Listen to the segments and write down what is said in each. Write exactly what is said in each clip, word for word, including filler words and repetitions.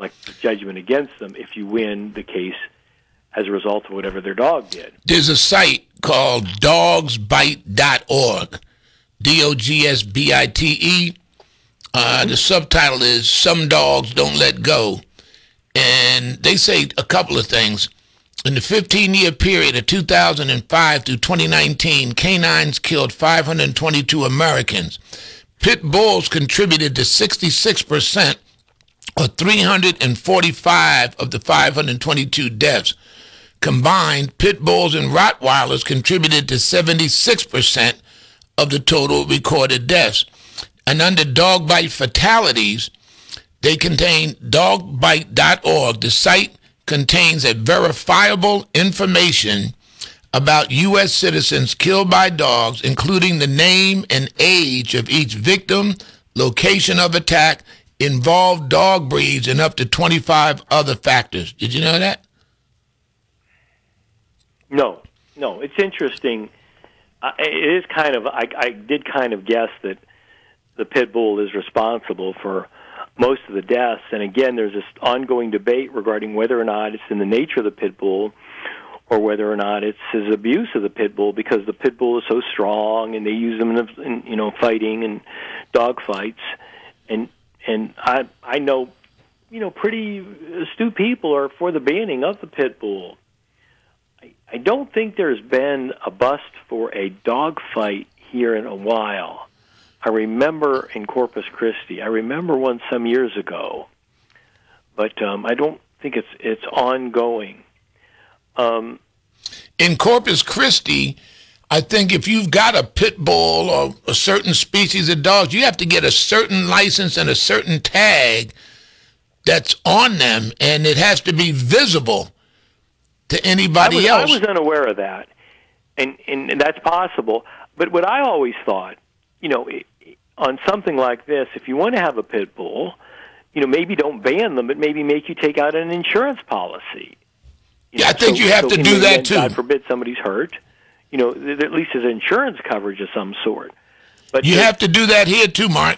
collective judgment against them if you win the case as a result of whatever their dog did. There's a site called dogs bite dot org, D O G S B I T E. Uh, the subtitle is Some Dogs Don't Let Go. And they say a couple of things. In the fifteen-year period of two thousand five through twenty nineteen, canines killed five hundred twenty-two Americans. Pit bulls contributed to sixty-six percent or three hundred forty-five of the five hundred twenty-two deaths. Combined, pit bulls and Rottweilers contributed to seventy-six percent of the total recorded deaths. And under dog bite fatalities, they contain dog bite dot org. The site contains a verifiable information about U S citizens killed by dogs, including the name and age of each victim, location of attack, involved dog breeds, and up to twenty-five other factors. Did you know that? No, no. It's interesting. Uh, it is kind of, I, I did kind of guess that the pit bull is responsible for most of the deaths. And again, there's this ongoing debate regarding whether or not it's in the nature of the pit bull or whether or not it's his abuse of the pit bull, because the pit bull is so strong and they use them in, in you know, fighting and dog fights. And and I I know, you know, pretty astute people are for the banning of the pit bull. I, I don't think there's been a bust for a dog fight here in a while. I remember in Corpus Christi. I remember one some years ago, but um, I don't think it's it's ongoing. Um, in Corpus Christi, I think if you've got a pit bull or a certain species of dogs, you have to get a certain license and a certain tag that's on them, and it has to be visible to anybody I was, else. I was unaware of that, and, and, and that's possible. But what I always thought, you know, on something like this, if you want to have a pit bull, you know, maybe don't ban them, but maybe make you take out an insurance policy. You yeah, know, I think so, you have so to do that event, too. God forbid somebody's hurt, you know, th- at least there's insurance coverage of some sort. But you just, have to do that here too, Mark.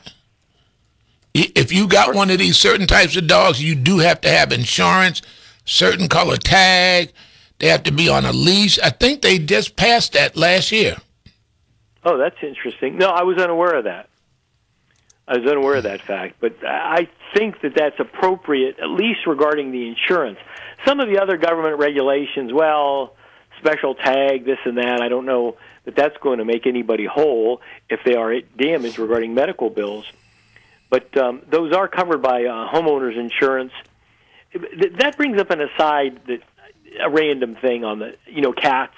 If you got one of these certain types of dogs, you do have to have insurance, certain color tag. They have to be on a leash. I think they just passed that last year. Oh, that's interesting. No, I was unaware of that. I was unaware of that fact, but I think that that's appropriate, at least regarding the insurance. Some of the other government regulations, well, special tag, this and that, I don't know that that's going to make anybody whole if they are damaged regarding medical bills. But um, those are covered by uh, homeowners insurance. That brings up an aside, that a random thing on the, you know, cats.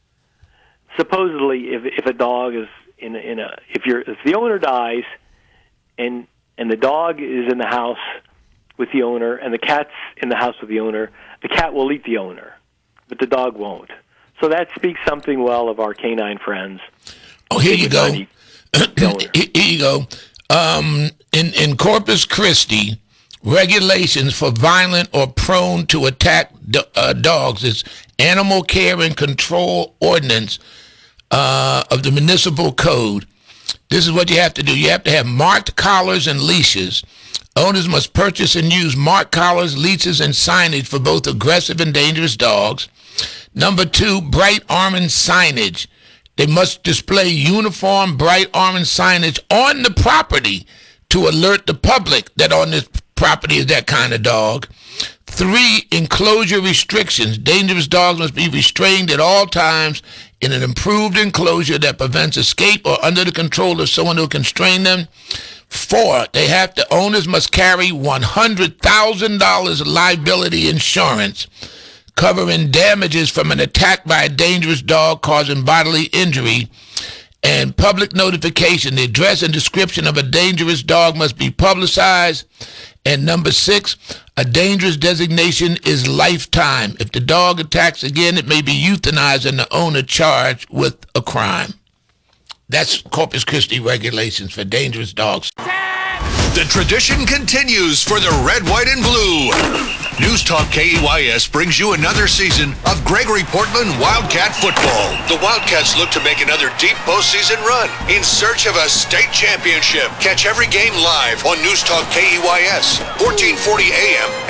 Supposedly, if if a dog is in a, in a if you're if the owner dies, and and the dog is in the house with the owner, and the cat's in the house with the owner, the cat will eat the owner, but the dog won't. So that speaks something well of our canine friends. Oh, here you go. Here you go. Um, in in Corpus Christi, regulations for violent or prone to attack do, uh, dogs is Animal Care and Control Ordinance uh, of the Municipal Code. This is what you have to do. You have to have marked collars and leashes. Owners must purchase and use marked collars, leashes, and signage for both aggressive and dangerous dogs. Number two, bright orange signage. They must display uniform bright orange signage on the property to alert the public that on this property is that kind of dog. Three, enclosure restrictions. Dangerous dogs must be restrained at all times in an improved enclosure that prevents escape or under the control of someone who can constrain them. Four, they have to, owners must carry one hundred thousand dollars liability insurance covering damages from an attack by a dangerous dog causing bodily injury. And public notification, the address and description of a dangerous dog must be publicized. And number six, a dangerous designation is lifetime. If the dog attacks again, it may be euthanized and the owner charged with a crime. That's Corpus Christi regulations for dangerous dogs. The tradition continues for the red, white, and blue. News Talk K E Y S brings you another season of Gregory Portland Wildcat football. The Wildcats look to make another deep postseason run in search of a state championship. Catch every game live on News Talk K E Y S, fourteen forty A M